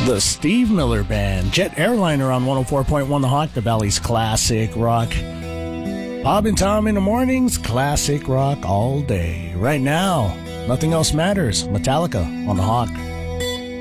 The Steve Miller Band, Jet Airliner on 104.1 The Hawk, the Valley's classic rock. Bob and Tom in the mornings, classic rock all day. Right now, Nothing Else Matters, Metallica on The Hawk.